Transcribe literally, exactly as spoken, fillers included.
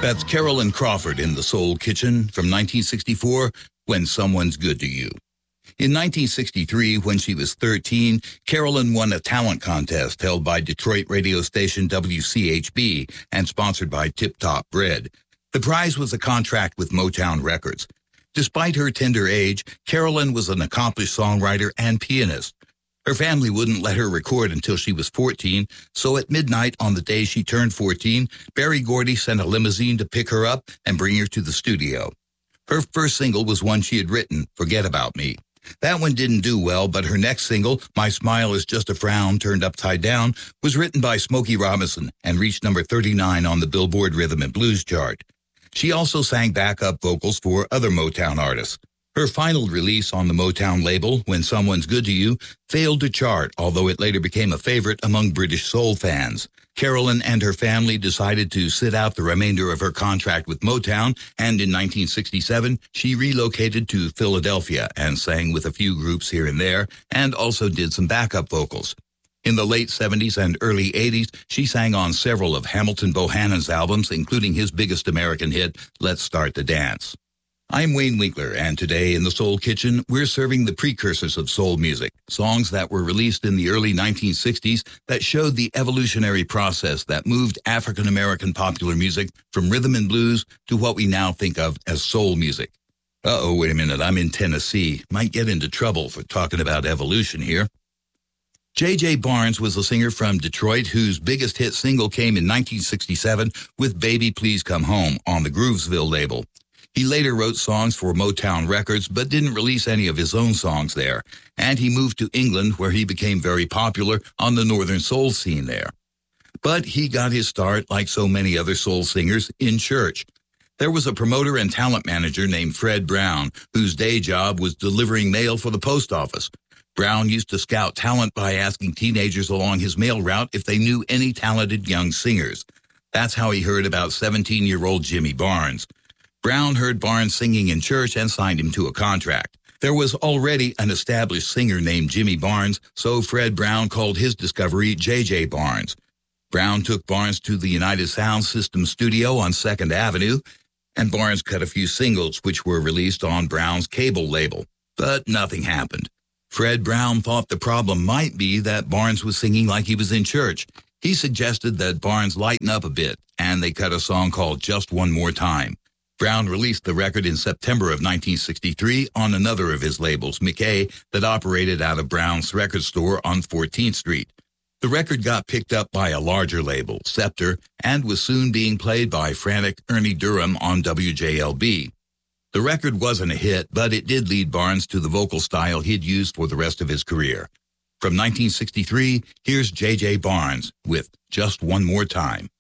That's Carolyn Crawford in The Soul Kitchen from nineteen sixty-four, When Someone's Good to You. In nineteen sixty-three, when she was thirteen, Carolyn won a talent contest held by Detroit radio station W C H B and sponsored by Tip Top Bread. The prize was a contract with Motown Records. Despite her tender age, Carolyn was an accomplished songwriter and pianist. Her family wouldn't let her record until she was fourteen, so at midnight on the day she turned fourteen, Berry Gordy sent a limousine to pick her up and bring her to the studio. Her first single was one she had written, Forget About Me. That one didn't do well, but her next single, My Smile is Just a Frown Turned Upside Down, was written by Smokey Robinson and reached number thirty-nine on the Billboard Rhythm and Blues chart. She also sang backup vocals for other Motown artists. Her final release on the Motown label, When Someone's Good to You, failed to chart, although it later became a favorite among British soul fans. Carolyn and her family decided to sit out the remainder of her contract with Motown, and in nineteen sixty-seven, she relocated to Philadelphia and sang with a few groups here and there, and also did some backup vocals. In the late seventies and early eighties, she sang on several of Hamilton Bohannon's albums, including his biggest American hit, Let's Start the Dance. I'm Wayne Winkler, and today in the Soul Kitchen, we're serving the precursors of soul music, songs that were released in the early nineteen sixties that showed the evolutionary process that moved African-American popular music from rhythm and blues to what we now think of as soul music. Uh-oh, wait a minute, I'm in Tennessee. Might get into trouble for talking about evolution here. J J. Barnes was a singer from Detroit whose biggest hit single came in nineteen sixty-seven with Baby Please Come Home on the Groovesville label. He later wrote songs for Motown Records, but didn't release any of his own songs there. And he moved to England, where he became very popular on the Northern Soul scene there. But he got his start, like so many other soul singers, in church. There was a promoter and talent manager named Fred Brown, whose day job was delivering mail for the post office. Brown used to scout talent by asking teenagers along his mail route if they knew any talented young singers. That's how he heard about seventeen-year-old Jimmy Barnes. Brown heard Barnes singing in church and signed him to a contract. There was already an established singer named Jimmy Barnes, so Fred Brown called his discovery J J. Barnes. Brown took Barnes to the United Sound System studio on second Avenue, and Barnes cut a few singles which were released on Brown's cable label. But nothing happened. Fred Brown thought the problem might be that Barnes was singing like he was in church. He suggested that Barnes lighten up a bit, and they cut a song called Just One More Time. Brown released the record in September of nineteen sixty-three on another of his labels, McKay, that operated out of Brown's record store on fourteenth street. The record got picked up by a larger label, Scepter, and was soon being played by frantic Ernie Durham on W J L B. The record wasn't a hit, but it did lead Barnes to the vocal style he'd used for the rest of his career. From nineteen sixty-three, here's J J. Barnes with Just One More Time.